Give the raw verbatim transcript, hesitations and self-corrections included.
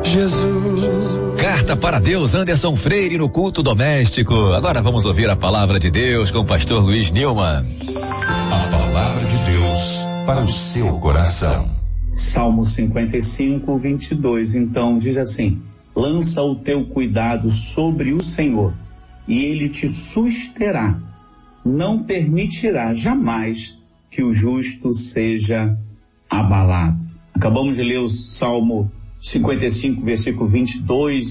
Jesus. Carta para Deus, Anderson Freire, no culto doméstico. Agora vamos ouvir a palavra de Deus com o pastor Luiz Nilman. A palavra de Deus para o seu coração. Salmo cinquenta e cinco, vinte e dois, então diz assim: lança o teu cuidado sobre o Senhor e ele te susterá, não permitirá jamais que o justo seja abalado. Acabamos de ler o Salmo cinquenta e cinco, versículo vinte e dois,